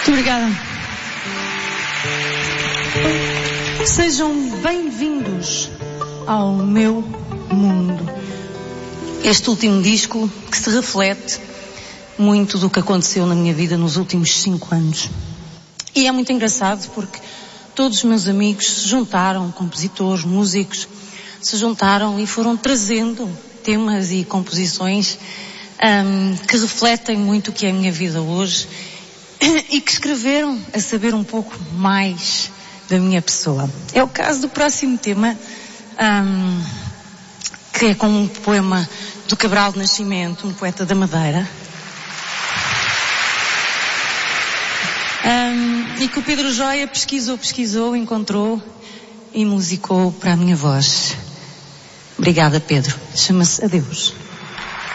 Muito obrigada. Sejam bem-vindos ao meu mundo. Este último disco que se reflete muito do que aconteceu na minha vida nos últimos 5 anos. E é muito engraçado porque todos os meus amigos se juntaram, compositores, músicos, se juntaram e foram trazendo temas e composições que refletem muito o que é a minha vida hoje e que escreveram a saber um pouco mais da minha pessoa. É o caso do próximo tema, que é com um poema do Cabral de Nascimento, um poeta da Madeira, e que o Pedro Joia pesquisou, encontrou e musicou para a minha voz. Obrigada, Pedro. Chama-se Adeus.